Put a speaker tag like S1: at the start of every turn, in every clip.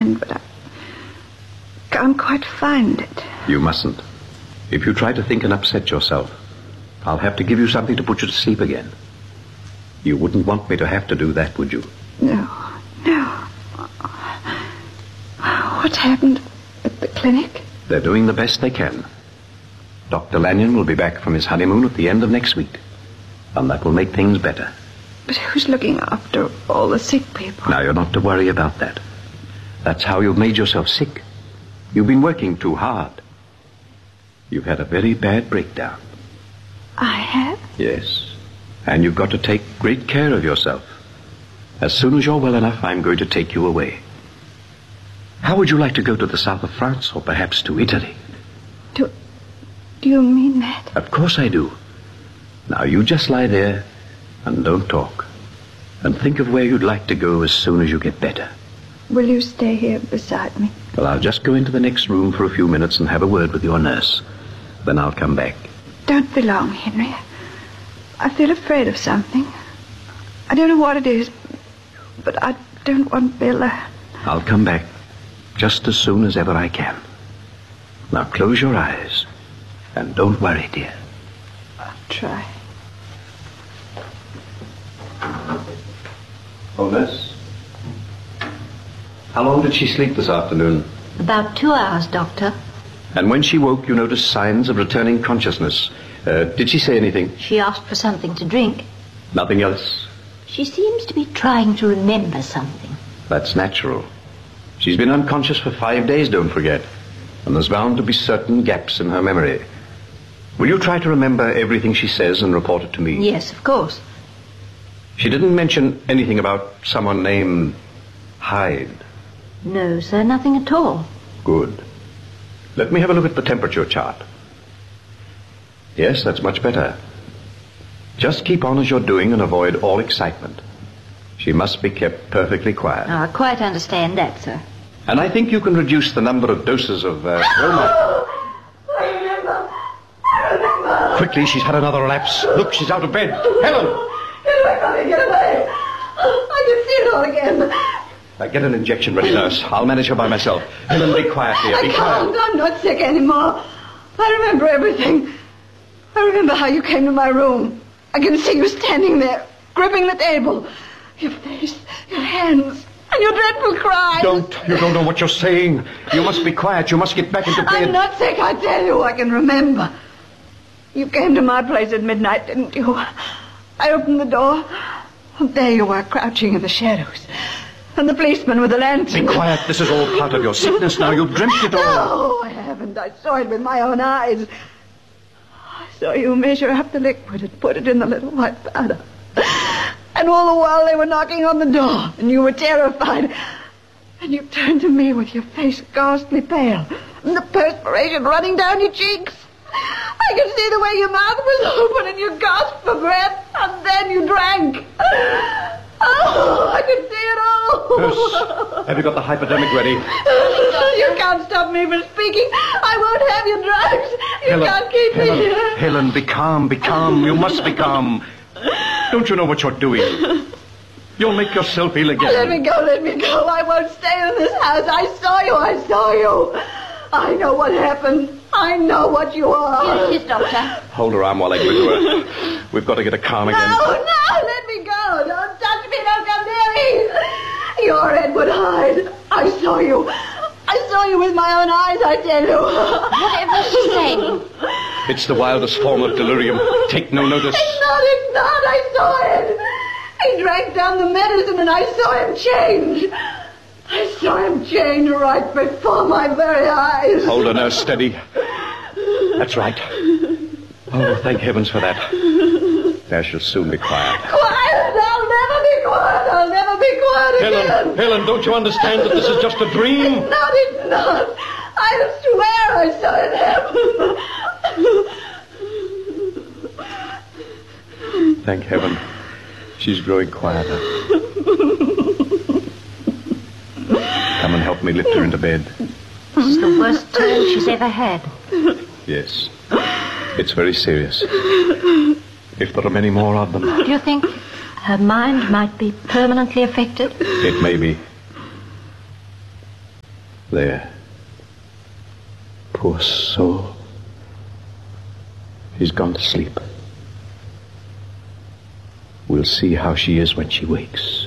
S1: mind, but I can't quite find it.
S2: You mustn't. If you try to think and upset yourself, I'll have to give you something to put you to sleep again. You wouldn't want me to have to do that, would you?
S1: No. What's happened at the clinic?
S2: They're doing the best they can. Dr. Lanyon will be back from his honeymoon at the end of next week, and that will make things better.
S1: But who's looking after all the sick people?
S2: Now, you're not to worry about that. That's how you've made yourself sick. You've been working too hard. You've had a very bad breakdown.
S1: I have?
S2: Yes. And you've got to take great care of yourself. As soon as you're well enough, I'm going to take you away. How would you like to go to the south of France, or perhaps to Italy?
S1: Do you mean that?
S2: Of course I do. Now, you just lie there and don't talk. And think of where you'd like to go as soon as you get better.
S1: Will you stay here beside me?
S2: Well, I'll just go into the next room for a few minutes and have a word with your nurse. Then I'll come back.
S1: Don't be long, Henry. I feel afraid of something. I don't know what it is, but I don't want Bella.
S2: I'll come back just as soon as ever I can. Now close your eyes and don't worry, dear.
S1: I'll try.
S2: Oh, nurse. How long did she sleep this afternoon?
S3: About 2 hours, Doctor.
S2: And when she woke, you noticed signs of returning consciousness. Did she say anything?
S3: She asked for something to drink.
S2: Nothing else?
S3: She seems to be trying to remember something.
S2: That's natural. She's been unconscious for 5 days, don't forget. And there's bound to be certain gaps in her memory. Will you try to remember everything she says and report it to me?
S3: Yes, of course.
S2: She didn't mention anything about someone named Hyde.
S3: No, sir, nothing at all.
S2: Good. Let me have a look at the temperature chart. Yes, that's much better. Just keep on as you're doing and avoid all excitement. She must be kept perfectly quiet.
S3: Oh, I quite understand that, sir.
S2: And I think you can reduce the number of doses of bromide.
S1: I remember.
S2: Quickly, she's had another relapse. Look, she's out of bed. Helen!
S1: Get away from me, get away. I can see it all again.
S2: Get an injection ready, nurse. I'll manage her by myself. Helen, be quiet, dear.
S1: I
S2: Be
S1: can't.
S2: quiet.
S1: I'm not sick anymore. I remember everything. I remember how you came to my room. I can see you standing there, gripping the table. Your face, your hands, and your dreadful cries.
S2: You don't know what you're saying. You must be quiet. You must get back into bed.
S1: I'm not sick, I tell you. I can remember. You came to my place at midnight, didn't you? I opened the door, and there you were, crouching in the shadows. And the policeman with the lantern.
S2: Be quiet. This is all part of your sickness now. You've dreamt it all.
S1: No, I haven't. I saw it with my own eyes. I saw you measure up the liquid and put it in the little white powder. And all the while they were knocking on the door, and you were terrified. And you turned to me with your face ghastly pale, and the perspiration running down your cheeks. I could see the way your mouth was open, and you gasped for breath, and then you drank. Oh, I could see it all.
S2: Nurse, have you got the hypodermic ready?
S1: You can't stop me from speaking. I won't have your drugs. You can't keep me here.
S2: Helen, be calm, be calm. You must be calm. Don't you know what you're doing? You'll make yourself ill again.
S1: Let me go. I won't stay in this house. I saw you. I know what happened. I know what you are.
S3: Here it is, Doctor.
S2: Hold her arm while I go to her. We've got to get her calm again.
S1: No, let me go. Don't touch me. Don't come near me. You're Edward Hyde. I saw you. I saw you with my own eyes, I tell you.
S3: Whatever is she saying?
S2: It's the wildest form of delirium. Take no notice.
S1: It's not. I saw it. He drank down the medicine and I saw him change. I saw him change right before my very eyes.
S2: Hold her, nurse, steady. That's right. Oh, thank heavens for that. There, she'll soon be quiet.
S1: Quiet? I'll never be quiet. I'll never be quiet again.
S2: Helen, don't you understand that this is just a dream?
S1: It's not. I swear I saw it happen.
S2: Thank heaven. She's growing quieter. Come and help me lift her into bed.
S3: This is the worst turn she's ever had.
S2: Yes. It's very serious. If there are many more of them.
S3: Do you think her mind might be permanently affected?
S2: It may be. There. Poor soul. He's gone to sleep. We'll see how she is when she wakes.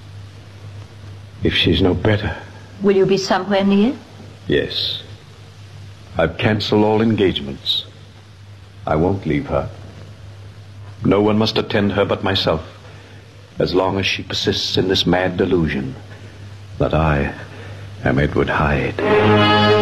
S2: If she's no better...
S3: Will you be somewhere near?
S2: Yes. I've canceled all engagements. I won't leave her. No one must attend her but myself, as long as she persists in this mad delusion that I am Edward Hyde.